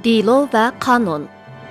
Dilo ve kanun.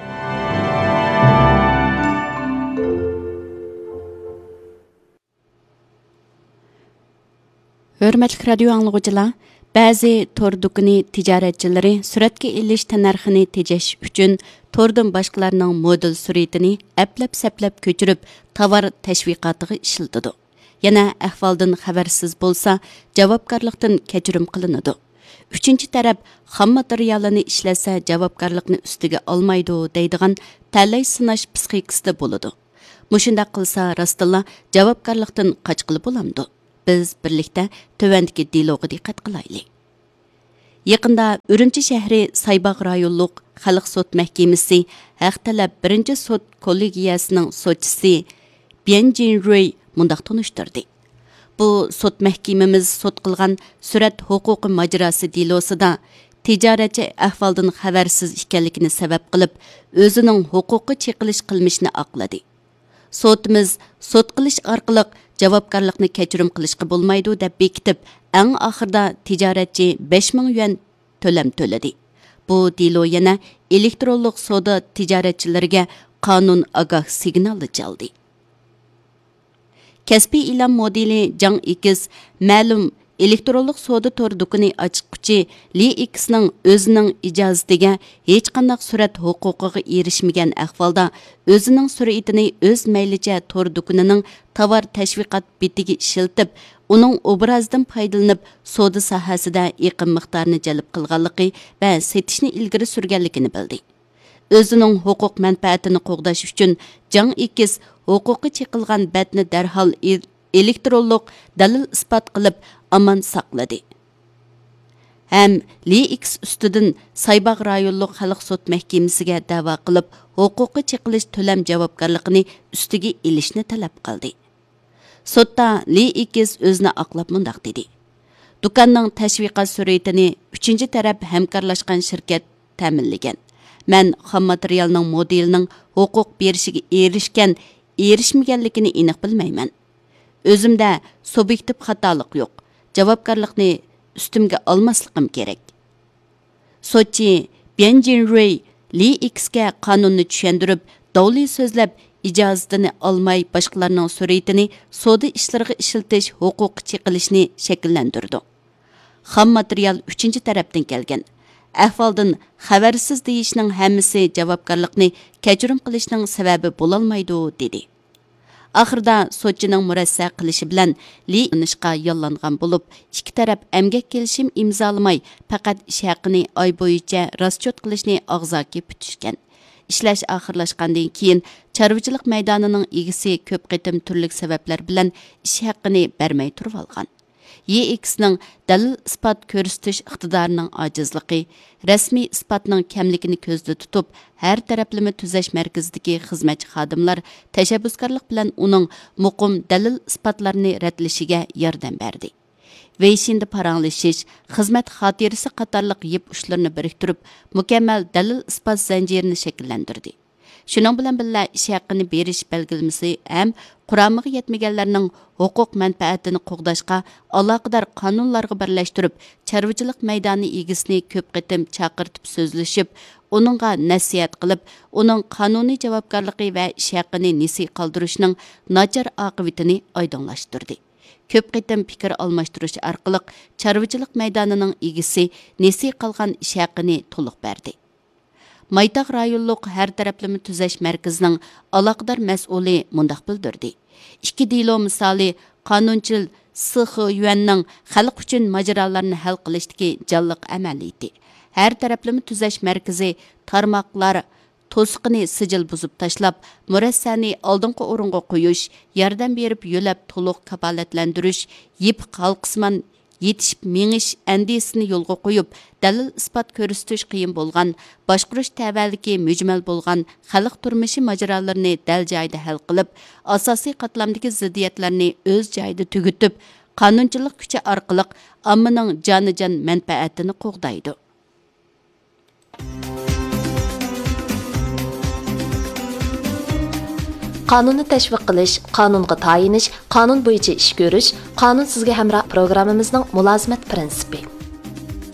Hörmətli radio anlıqçılar, bəzi tor dükkanı ticaretçiləri suratga ilish tənərxini tejash üçün tordan başqalarının model suretini əpləb-səpləb köçürüb tovar təşviqatıga işiltidu. Yana ahvaldan xəbərsiz bolsa, javobgarlıqdan keçirim qılınıdı. Üçüncü tərəf xam materialını işləsə javobgarlıqni üstüge almaydı deydigan təlay sınash psixikasida boludu. Mushunda qılsa rastilla javobgarlıqdan qaçqılı bolamdı. Biz birlikte tövəndiki dialoga diqqət qılaylı. Yaqında Ürümçi şəhri Saybaq rayonluq Xalq sot məhkəməsi haq tələb 1-ci sot kollegiyasının sotçisi Bian Jinrui mundaq tunuşturdu. Bu sot məhkəməmiz sot qılğan sürət huquqi majrası dilosida ticaretçi ahvaldan xəbərsiz ikənligini səbəb qılıb özünün huquqi çeqilish qilmishini aqladı. Sotimiz sot qilish orqali javobgarlikni kechirim qilishga bo'lmaydi deb bekitib, eng oxirida tijoratchi 5000 yuan to'lam to'ladi. Bu dilo yana elektronlik savdo tijoratchilariga qonun ogoh signali chaldi. Kasbiy e'lon modeli Jang X ma'lum elektronlik savdo tor dukani ochquchi Li X'ning o'zining ijozatiga hech qanday surat huquqiga erishmagan ahvolda o'zining suratini o'z maylicha tor dukanining tovar tashviqot betiga ishiltib, uning obrazidan foydalanib savdo sohasida iqim miqdorini jalb qilganligi va setishni ilgari surganligini bildi. O'zining huquq manfaatini qo'g'dash uchun Jang X huquqi cheqilgan batni darhol elektronlik dalil isbot qilib aman saqladi. Ham Li X ustidan Saybaq rayonluq xalq sot məhkəməsiga da'vo qilib, huquqi cheqilish to'lam javobgarligini ustiga ilishni talab qildi. Sotda Li X o'zini aqlab mundaq dedi. Dukanning tashviqot suratini 3-chi taraf hamkorlashgan shirkat ta'minlagan. Men xam materialning modelining huquq berishiga erishmaganligini aniq bilmayman. O'zimda subyektiv xatolik yo'q. Javobgarlikni üstümge almasligim kerak. Sotchi Bian Jinrui Li X'ga qonunni tushundirib, davli so'zlab ijozatini olmay boshqalarning suratini savdo ishlariga ishiltish huquqi cheqilishni shakllantirdi. Xam material 3-chi tarafdan kelgan. Ahvoldan xabarsiz deyishning hammasi javobgarlikni kechirim qilishning sababi bo'lolmaydi dedi. Axırda sotchining murassa qilishi bilan Li inishqa yollangan bo'lib, ikki taraf emgak kelishim imzolamay, faqat ish haqini oy bo'yicha raschot qilishni og'zaki putishgan. Ishlash oxirlashgandan keyin chorvachilik maydonining egisi ko'p qitim turli sabablar bilan ish haqini bermay turib olgan. YX'ning dalil isbot ko'rsatish iqtidorining ojizligi, rasmiy isbotning kamligini ko'zda tutib, har taraflama tuzash markazidagi xizmatchi xodimlar tashabbuskorlik bilan uning muqim dalil isbotlarini radlashiga yordam berdi. Veyshinda paranglashish, xizmat xotirasi qatorliq yip ushlarini biriktirib, mukammal dalil isbot zanjirini shakllantirdi. Shuning bilan birga ish haqini berish belgilamasi ham quramiga yetmaganlarning huquq manfaatini qo'g'dashga aloqador qonunlarga birlashtirib, chorvachilik maydoni egisini ko'p qitim chaqirtib so'zlashib, uningga nasihat qilib, uning qonuniy javobgarligi va ish haqini nisi qoldirishning nachar oqibatini oydinlashtirdi. Ko'p qitim fikr almashtirish orqali chorvachilik maydonining egisi nisi qolgan ish haqini to'liq berdi. Maytaq rayonluq har taraflama tuzash markazining aloqador mas'uli mundaq bildirdi. Ikki dilo misoli qonunchil SX Yuanning xalq uchun majralarni hal qilishdagi jonliq amaliyati. Har taraflama tuzash markazi tarmoqlar to'siqini sijil buzib tashlab, murassani oldingi o'ringa qo'yish, yordam berib yo'lab to'liq kafolatlantirish, yip qalqisman yetishib mengish andisini yo'lga qo'yib, dalil isbot ko'rsatish qiyin bo'lgan, boshqarish tavalligi mujmal bo'lgan xalq turmushi majralarini dal joyida hal qilib, asosiy qatlamdagi ziddiyatlarni o'z joyida tugutib, qonunchilik kuchi orqali ommaning jonijon manfaatini qo'g'daydi. Qonunni tashviq qilish, qonunga tayinish, qonun bo'yicha ish ko'rish, qonun sizga hamroh programmamizning mulozimat prinsipi.